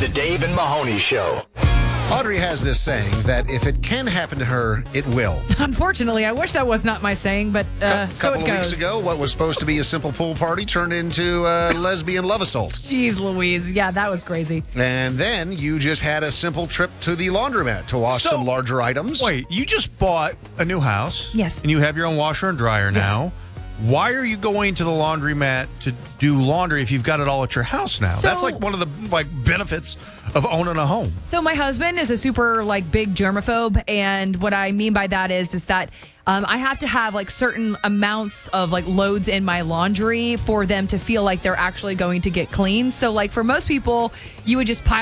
The Dave and Mahoney Show. Audrey has this saying that if it can happen to her, it will. Unfortunately, I wish that was not my saying, but so A it couple of goes. weeks ago, what was supposed to be a simple pool party turned into a lesbian love assault. Jeez Louise. Yeah, that was crazy. And then you just had a simple trip to the laundromat to wash some larger items. Wait, you just bought a new house. Yes. And you have your own washer and dryer now. Why are you going to the laundromat to do laundry if you've got it all at your house now? So- That's like one of the benefits of owning a home. So my husband is a super big germaphobe, and what I mean by that is that I have to have certain amounts of loads in my laundry for them to feel like they're actually going to get clean. So for most people, you would just pile